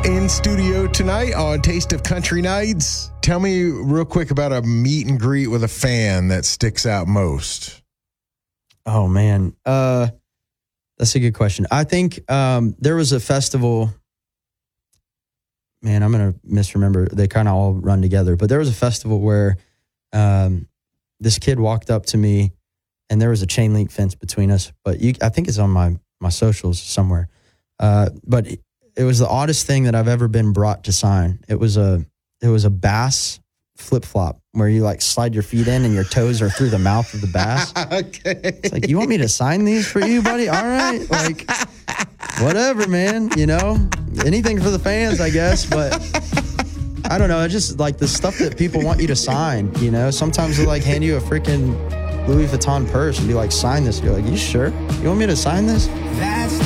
In studio tonight on Taste of Country Nights. Tell me real quick about a meet and greet with a fan that sticks out most. Oh, man. That's a good question. I think there was a festival. Man, I'm going to misremember. They kind of all run together. But there was a festival where this kid walked up to me, and there was a chain link fence between us. But I think it's on my socials somewhere. But it was the oddest thing that I've ever been brought to sign. It was a bass flip-flop where you like slide your feet in and your toes are through the mouth of the bass. Okay. It's like, you want me to sign these for you, buddy? All right. Like, whatever, man. You know, anything for the fans, I guess. But I don't know. It's just like the stuff that people want you to sign, you know? Sometimes they like hand you a freaking Louis Vuitton purse and be like, sign this. You're like, you sure? You want me to sign this?